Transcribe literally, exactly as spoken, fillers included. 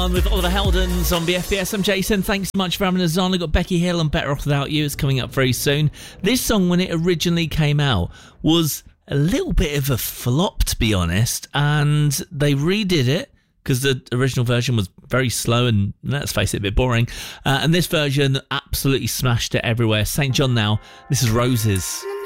On with Oliver Heldens on B F B S. I'm Jason. Thanks so much for having us on. I've got Becky Hill and Better Off Without You. It's coming up very soon. This song, when it originally came out, was a little bit of a flop, to be honest, and they redid it because the original version was very slow and, let's face it, a bit boring. Uh, and this version absolutely smashed it everywhere. Saint John now. This is Roses.